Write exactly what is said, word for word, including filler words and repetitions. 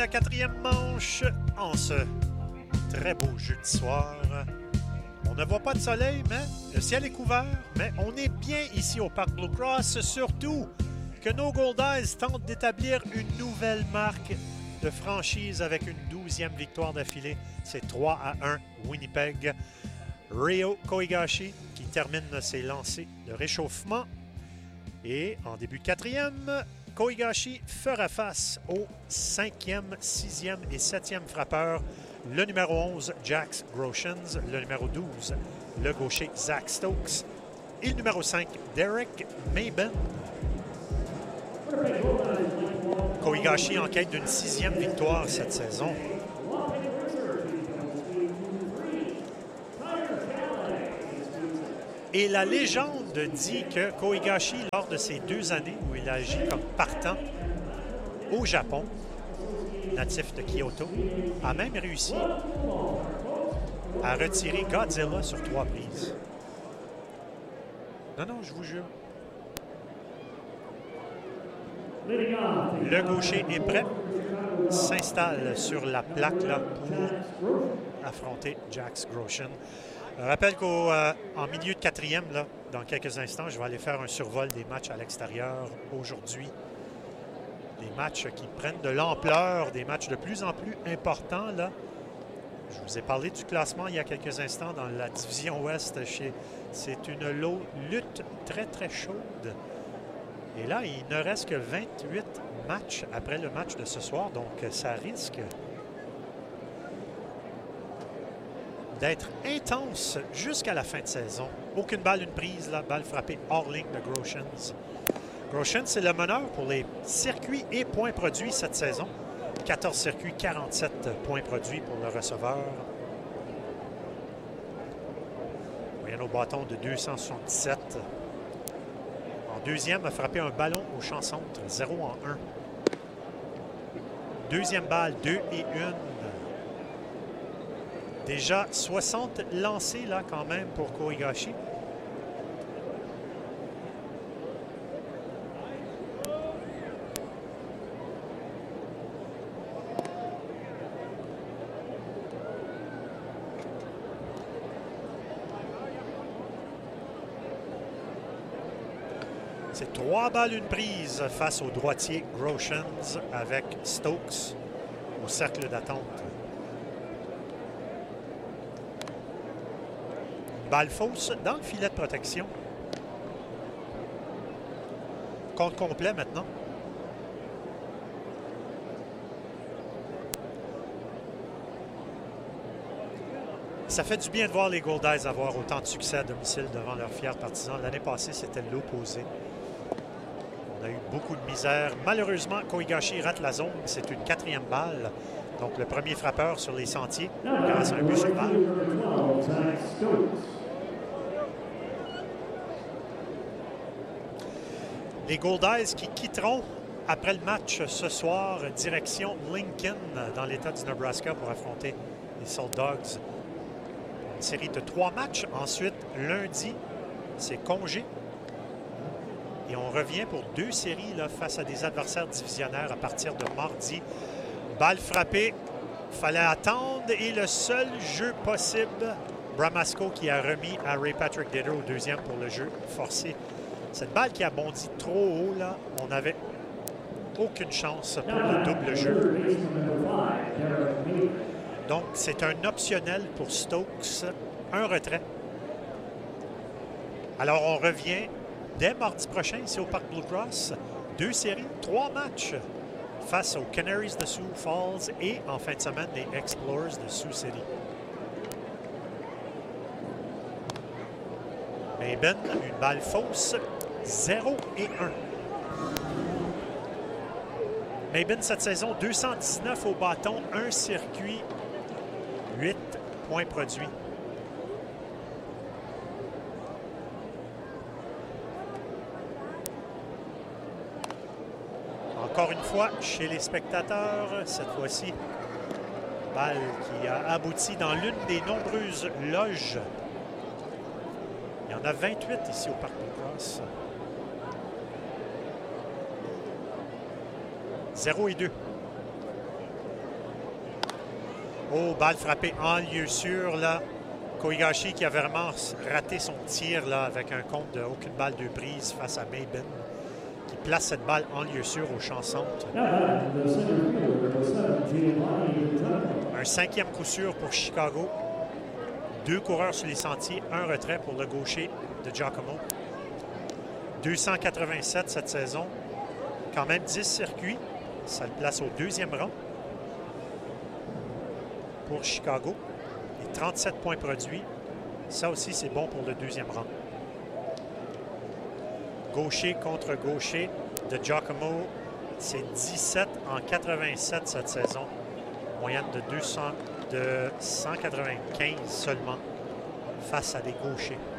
La quatrième manche en ce très beau jeudi soir. On ne voit pas de soleil, mais le ciel est couvert. Mais on est bien ici au Parc Blue Cross, surtout que nos Goldies tentent d'établir une nouvelle marque de franchise avec une douzième victoire d'affilée. C'est trois à un Winnipeg. Ryo Koigashi qui termine ses lancers de réchauffement. Et en début de quatrième, Koigashi fera face au cinquième, sixième et septième frappeur. Le numéro onze, Jax Groshans. Le numéro douze, le gaucher Zach Stokes. Et le numéro cinq, Derek Maben. Koigashi en quête d'une sixième victoire cette saison. Et la légende dit que Koigashi, lors de ces deux années où il a agi comme partant au Japon, natif de Kyoto, a même réussi à retirer Godzilla sur trois prises. Non, non, je vous jure. Le gaucher est prêt, s'installe sur la plaque là, pour affronter Jax Groshans. Je rappelle qu'en euh, milieu de quatrième, là, dans quelques instants, je vais aller faire un survol des matchs à l'extérieur aujourd'hui. Des matchs qui prennent de l'ampleur, des matchs de plus en plus importants. Là. Je vous ai parlé du classement il y a quelques instants dans la division Ouest. Chez... C'est une lutte très, très chaude. Et là, il ne reste que vingt-huit matchs après le match de ce soir, donc ça risque d'être intense jusqu'à la fin de saison. Aucune balle, une prise, la balle frappée hors ligne de Groshans. Groshans, c'est le meneur pour les circuits et points produits cette saison. quatorze circuits, quarante-sept points produits pour le receveur. Moyenne au bâton de deux cent soixante-dix-sept. En deuxième, a frappé un ballon au champ centre, zéro en un. Deuxième balle, deux et une. Déjà soixante lancés là quand même pour Koigashi. C'est trois balles, une prise face au droitier Groshans avec Stokes au cercle d'attente. Balle fausse dans le filet de protection. Compte complet maintenant. Ça fait du bien de voir les Goldies avoir autant de succès à domicile devant leurs fiers partisans. L'année passée, c'était l'opposé. On a eu beaucoup de misère. Malheureusement, Koigashi rate la zone. C'est une quatrième balle. Donc, le premier frappeur sur les sentiers grâce à un but sur balle. Les Goldies qui quitteront après le match ce soir, direction Lincoln dans l'État du Nebraska pour affronter les Salt Dogs. Une série de trois matchs. Ensuite, lundi, c'est congé. Et on revient pour deux séries là, face à des adversaires divisionnaires à partir de mardi. Balle frappée, fallait attendre. Et le seul jeu possible, Bramasco qui a remis à Ray Patrick Ditter au deuxième pour le jeu forcé. Cette balle qui a bondi trop haut, là, on n'avait aucune chance pour le double jeu. Donc, c'est un optionnel pour Stokes, un retrait. Alors, on revient dès mardi prochain ici au Parc Blue Cross. Deux séries, trois matchs face aux Canaries de Sioux Falls et en fin de semaine, les Explorers de Sioux City. Maben, une balle fausse, zéro et un. Maben, cette saison, deux cent dix-neuf au bâton, un circuit, huit points produits. Encore une fois, chez les spectateurs, cette fois-ci, balle qui a abouti dans l'une des nombreuses loges. Il y en a vingt-huit ici au Parc Blue Cross. zéro et deux. Oh, balle frappée en lieu sûr, là. Koigashi qui a vraiment raté son tir, là, avec un compte de aucune balle de prise face à Maben, qui place cette balle en lieu sûr au champ centre. Un cinquième coup sûr pour Chicago. Deux coureurs sur les sentiers, un retrait pour le gaucher de Giacomo. deux cent quatre-vingt-sept cette saison. Quand même dix circuits. Ça le place au deuxième rang pour Chicago. Et trente-sept points produits. Ça aussi, c'est bon pour le deuxième rang. Gaucher contre gaucher de Giacomo. C'est dix-sept en quatre-vingt-sept cette saison. Moyenne de, deux cents, de cent quatre-vingt-quinze seulement face à des gauchers.